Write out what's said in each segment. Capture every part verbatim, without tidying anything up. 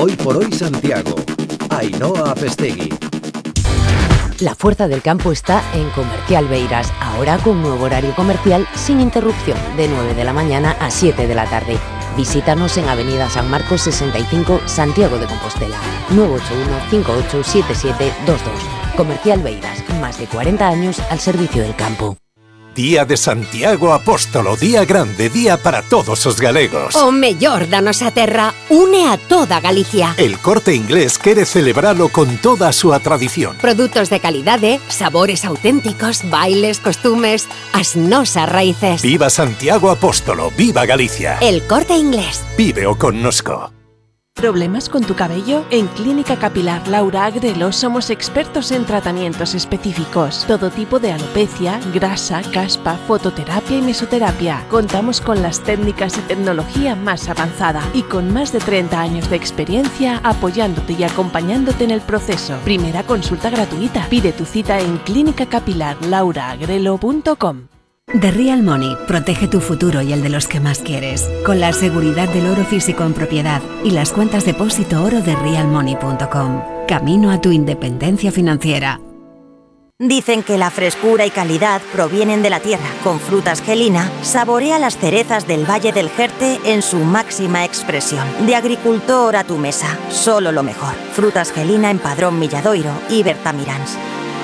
Hoy por hoy Santiago. Ainhoa Apestegui. La fuerza del campo está en Comercial Beiras, ahora con nuevo horario comercial sin interrupción, de nueve de la mañana a siete de la tarde. Visítanos en Avenida San Marcos sesenta y cinco, Santiago de Compostela, nueve ocho uno, cinco ocho siete siete dos dos. Comercial Beiras, más de cuarenta años al servicio del campo. Día de Santiago Apóstolo, día grande, día para todos os galegos. O mellor da nosa terra une a toda Galicia. El Corte Inglés quere celebralo con toda a súa tradición. Produtos de calidade, sabores auténticos, bailes, costumes, as nosas raíces. Viva Santiago Apóstolo, viva Galicia. El Corte Inglés. Víveo connosco. ¿Problemas con tu cabello? En Clínica Capilar Laura Agrelo somos expertos en tratamientos específicos. Todo tipo de alopecia, grasa, caspa, fototerapia y mesoterapia. Contamos con las técnicas y tecnología más avanzada y con más de treinta años de experiencia apoyándote y acompañándote en el proceso. Primera consulta gratuita. Pide tu cita en clínica capilar laura agrelo punto com. The Real Money protege tu futuro y el de los que más quieres, con la seguridad del oro físico en propiedad y las cuentas depósito oro de real money punto com. Camino a tu independencia financiera. Dicen que la frescura y calidad provienen de la tierra. Con Frutas Gelina, saborea las cerezas del Valle del Jerte en su máxima expresión. De agricultor a tu mesa, solo lo mejor. Frutas Gelina en Padrón Milladoiro y Bertamiráns.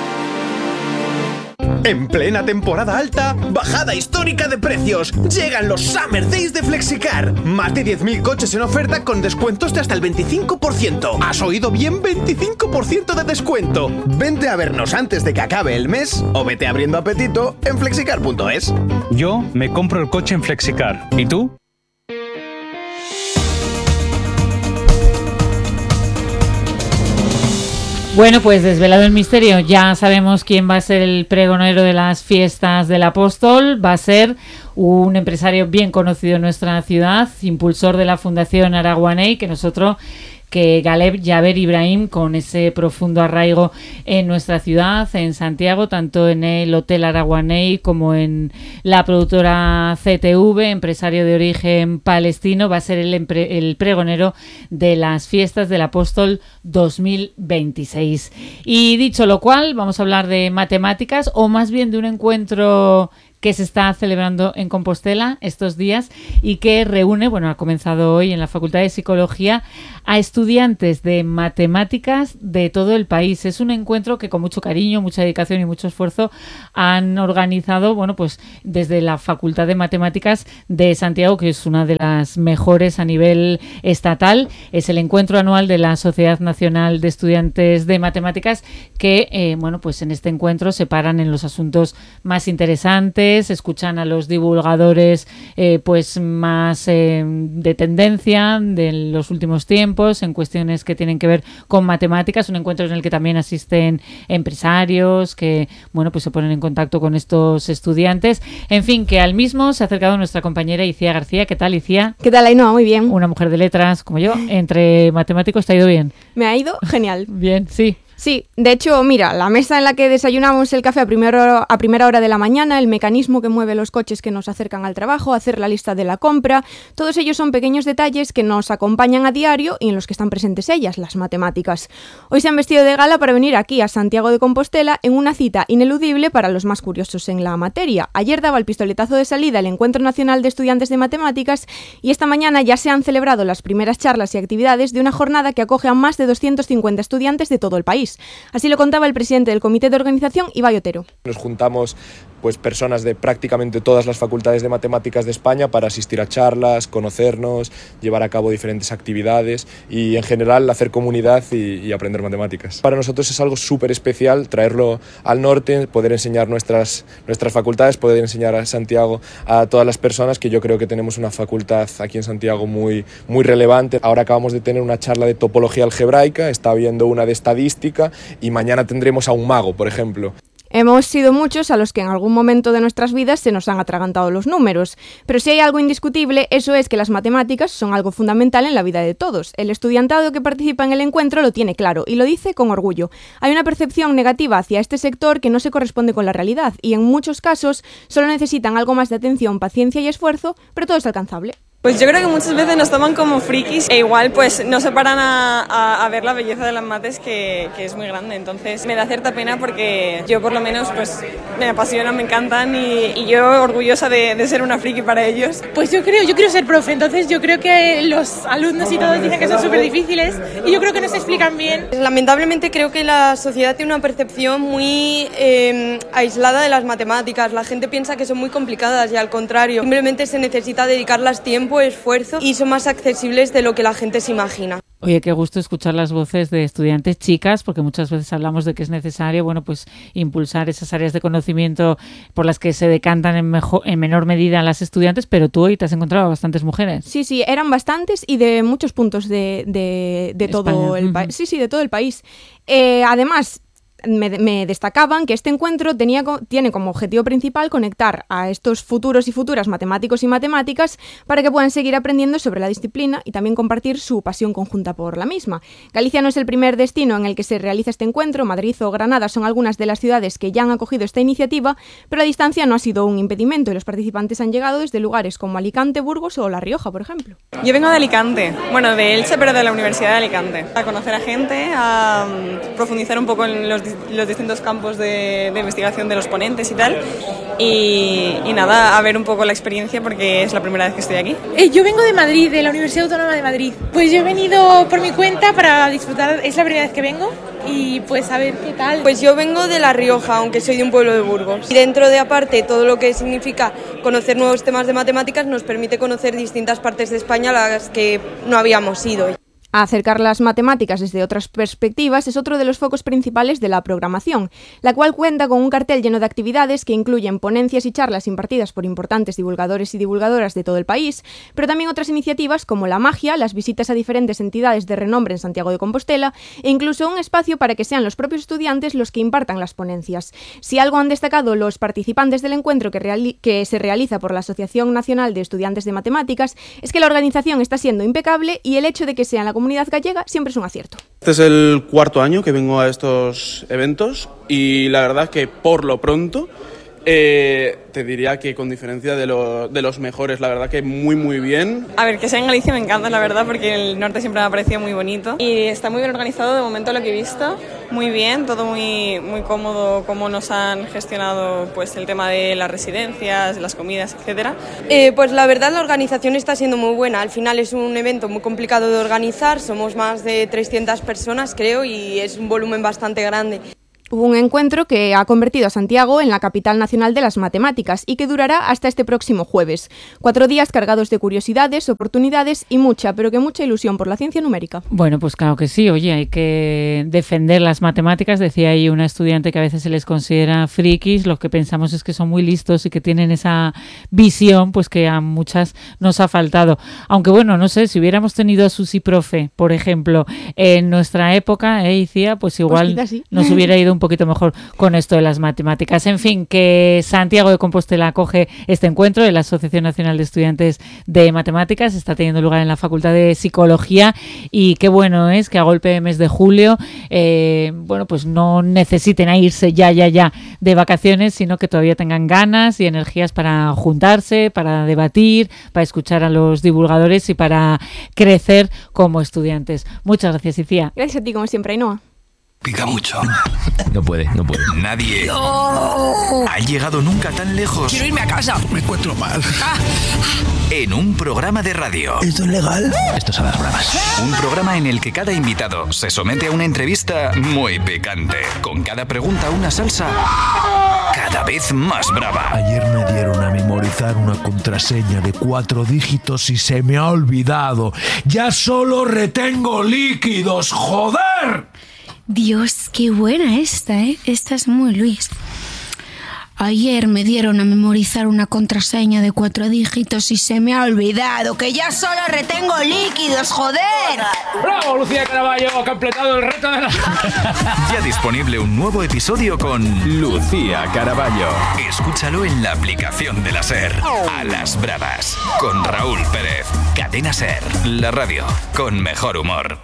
En plena temporada alta, bajada histórica de precios. Llegan los Summer Days de Flexicar. Más de diez mil coches en oferta con descuentos de hasta el veinticinco por ciento. ¿Has oído bien? veinticinco por ciento de descuento. Vente a vernos antes de que acabe el mes o vete abriendo apetito en flexicar punto es. Yo me compro el coche en Flexicar. ¿Y tú? Bueno, pues desvelado el misterio, ya sabemos quién va a ser el pregonero de las fiestas del Apóstol. Va a ser un empresario bien conocido en nuestra ciudad, impulsor de la Fundación Araguaney, que nosotros... que Galeb Jaber Ibrahim, con ese profundo arraigo en nuestra ciudad, en Santiago, tanto en el Hotel Araguaney como en la productora C T V, empresario de origen palestino, va a ser el, empre- el pregonero de las fiestas del Apóstol dos mil veintiséis. Y dicho lo cual, vamos a hablar de matemáticas, o más bien de un encuentro que se está celebrando en Compostela estos días y que reúne, bueno, ha comenzado hoy en la Facultad de Psicología, a estudiantes de matemáticas de todo el país. Es un encuentro que con mucho cariño, mucha dedicación y mucho esfuerzo han organizado, bueno, pues desde la Facultad de Matemáticas de Santiago, que es una de las mejores a nivel estatal. Es el encuentro anual de la Sociedad Nacional de Estudiantes de Matemáticas que, eh, bueno, pues en este encuentro se paran en los asuntos más interesantes, escuchan a los divulgadores eh, pues más eh, de tendencia de los últimos tiempos en cuestiones que tienen que ver con matemáticas, un encuentro en el que también asisten empresarios que, bueno, pues se ponen en contacto con estos estudiantes. En fin, que al mismo se ha acercado nuestra compañera Icía García. ¿Qué tal, Icía? ¿Qué tal, Ainhoa? Muy bien. Una mujer de letras como yo, entre matemáticos, ¿te ha ido bien? Me ha ido genial. Bien, sí. Sí, de hecho, mira, la mesa en la que desayunamos el café a primera hora, a primera hora de la mañana, el mecanismo que mueve los coches que nos acercan al trabajo, hacer la lista de la compra, todos ellos son pequeños detalles que nos acompañan a diario y en los que están presentes ellas, las matemáticas. Hoy se han vestido de gala para venir aquí a Santiago de Compostela en una cita ineludible para los más curiosos en la materia. Ayer daba el pistoletazo de salida el Encuentro Nacional de Estudiantes de Matemáticas y esta mañana ya se han celebrado las primeras charlas y actividades de una jornada que acoge a más de doscientos cincuenta estudiantes de todo el país. Así lo contaba el presidente del comité de organización, Ibai Otero. Nos juntamos pues personas de prácticamente todas las facultades de matemáticas de España para asistir a charlas, conocernos, llevar a cabo diferentes actividades y en general hacer comunidad y, y aprender matemáticas. Para nosotros es algo súper especial traerlo al norte, poder enseñar nuestras, nuestras facultades, poder enseñar a Santiago a todas las personas, que yo creo que tenemos una facultad aquí en Santiago muy, muy relevante. Ahora acabamos de tener una charla de topología algebraica, está habiendo una de estadística y mañana tendremos a un mago, por ejemplo. Hemos sido muchos a los que en algún momento de nuestras vidas se nos han atragantado los números, pero si hay algo indiscutible, eso es que las matemáticas son algo fundamental en la vida de todos. El estudiantado que participa en el encuentro lo tiene claro y lo dice con orgullo. Hay una percepción negativa hacia este sector que no se corresponde con la realidad y en muchos casos solo necesitan algo más de atención, paciencia y esfuerzo, pero todo es alcanzable. Pues yo creo que muchas veces nos toman como frikis e igual pues no se paran a, a, a ver la belleza de las mates que, que es muy grande. Entonces me da cierta pena porque yo por lo menos pues me apasionan, me encantan y, y yo orgullosa de, de ser una friki para ellos. Pues yo creo, yo quiero ser profe, entonces yo creo que los alumnos y todos dicen que son súper difíciles y yo creo que no se explican bien. Lamentablemente creo que la sociedad tiene una percepción muy eh, aislada de las matemáticas. La gente piensa que son muy complicadas y al contrario, simplemente se necesita dedicarlas tiempo, esfuerzo y son más accesibles de lo que la gente se imagina. Oye, qué gusto escuchar las voces de estudiantes chicas, porque muchas veces hablamos de que es necesario, bueno, pues impulsar esas áreas de conocimiento por las que se decantan en, mejor, en menor medida las estudiantes, pero tú hoy te has encontrado bastantes mujeres. Sí, sí, eran bastantes y de muchos puntos de, de, de todo el país. Sí, sí, de todo el país. Eh, además, Me, me destacaban que este encuentro tenía, tiene como objetivo principal conectar a estos futuros y futuras matemáticos y matemáticas para que puedan seguir aprendiendo sobre la disciplina y también compartir su pasión conjunta por la misma. Galicia no es el primer destino en el que se realiza este encuentro. Madrid o Granada son algunas de las ciudades que ya han acogido esta iniciativa, pero la distancia no ha sido un impedimento y los participantes han llegado desde lugares como Alicante, Burgos o La Rioja, por ejemplo. Yo vengo de Alicante, bueno, de Elche, pero de la Universidad de Alicante, a conocer a gente, a um, profundizar un poco en los los distintos campos de, de investigación de los ponentes y tal y, y nada, a ver un poco la experiencia porque es la primera vez que estoy aquí. Eh, yo vengo de Madrid, de la Universidad Autónoma de Madrid. Pues yo he venido por mi cuenta para disfrutar, es la primera vez que vengo y pues a ver qué tal. Pues yo vengo de La Rioja, aunque soy de un pueblo de Burgos. Y dentro de aparte todo lo que significa conocer nuevos temas de matemáticas nos permite conocer distintas partes de España a las que no habíamos ido. Acercar las matemáticas desde otras perspectivas es otro de los focos principales de la programación, la cual cuenta con un cartel lleno de actividades que incluyen ponencias y charlas impartidas por importantes divulgadores y divulgadoras de todo el país, pero también otras iniciativas como la magia, las visitas a diferentes entidades de renombre en Santiago de Compostela e incluso un espacio para que sean los propios estudiantes los que impartan las ponencias. Si algo han destacado los participantes del encuentro que, reali- que se realiza por la Asociación Nacional de Estudiantes de Matemáticas es que la organización está siendo impecable y el hecho de que sea en la comunidad gallega siempre es un acierto. Este es el cuarto año que vengo a estos eventos y la verdad que por lo pronto eh, te diría que con diferencia de, lo, de los mejores, la verdad que muy muy bien. A ver, que sea en Galicia me encanta la verdad porque el norte siempre me ha parecido muy bonito y está muy bien organizado de momento lo que he visto, muy bien, todo muy, muy cómodo, cómo nos han gestionado pues el tema de las residencias, las comidas, etcétera. Eh, pues la verdad la organización está siendo muy buena, al final es un evento muy complicado de organizar, somos más de trescientas personas creo y es un volumen bastante grande. Hubo un encuentro que ha convertido a Santiago en la capital nacional de las matemáticas y que durará hasta este próximo jueves. Cuatro días cargados de curiosidades, oportunidades y mucha, pero que mucha ilusión por la ciencia numérica. Bueno, pues claro que sí. Oye, hay que defender las matemáticas. Decía ahí una estudiante que a veces se les considera frikis. Lo que pensamos es que son muy listos y que tienen esa visión, pues que a muchas nos ha faltado. Aunque bueno, no sé, si hubiéramos tenido a Susi Profe, por ejemplo, en nuestra época, eh, Icía, pues igual pues sí. nos hubiera ido un poquito mejor con esto de las matemáticas. En fin, que Santiago de Compostela acoge este encuentro de la Asociación Nacional de Estudiantes de Matemáticas. Está teniendo lugar en la Facultad de Psicología y qué bueno es que a golpe de mes de julio, eh, bueno, pues no necesiten a irse ya, ya, ya de vacaciones, sino que todavía tengan ganas y energías para juntarse, para debatir, para escuchar a los divulgadores y para crecer como estudiantes. Muchas gracias, Icía. Gracias a ti, como siempre, Ainhoa. Pica mucho. No puede, no puede. Nadie No. ha llegado nunca tan lejos. Quiero irme a casa. Me encuentro mal. Ah. En un programa de radio. ¿Esto es legal? Esto son las bravas. Un programa en el que cada invitado se somete a una entrevista muy picante. Con cada pregunta una salsa cada vez más brava. Ayer me dieron a memorizar una contraseña de cuatro dígitos y se me ha olvidado. Ya solo retengo líquidos, ¡joder! Dios, qué buena esta, ¿eh? Esta es muy Luis. Ayer me dieron a memorizar una contraseña de cuatro dígitos y se me ha olvidado que ya solo retengo líquidos, joder. ¡Bravo, Lucía Caraballo! Ha completado el reto de la... Ya disponible un nuevo episodio con Lucía Caraballo. Escúchalo en la aplicación de la SER. A las bravas. Con Raúl Pérez. Cadena SER. La radio con mejor humor.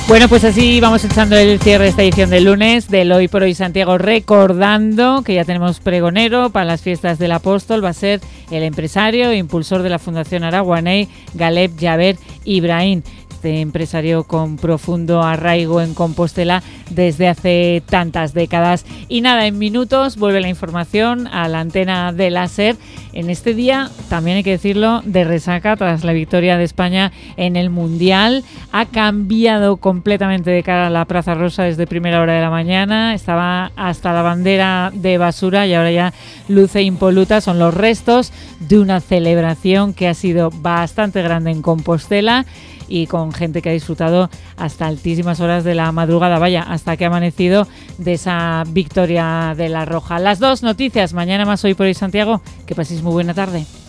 Bueno, pues así vamos echando el cierre de esta edición del lunes del Hoy por Hoy Santiago, recordando que ya tenemos pregonero para las fiestas del Apóstol. Va a ser el empresario e impulsor de la Fundación Araguaney, Galeb Jaber Ibrahim. Este empresario con profundo arraigo en Compostela desde hace tantas décadas. Y nada, en minutos vuelve la información a la antena de la SER. En este día, también hay que decirlo, de resaca tras la victoria de España en el Mundial. Ha cambiado completamente de cara a la Plaza Rosa desde primera hora de la mañana. Estaba hasta la bandera de basura y ahora ya luce impoluta. Son los restos de una celebración que ha sido bastante grande en Compostela y con gente que ha disfrutado hasta altísimas horas de la madrugada, vaya, hasta que ha amanecido, de esa victoria de la Roja. Las dos noticias, mañana más Hoy por Hoy Santiago. Que paséis muy buena tarde.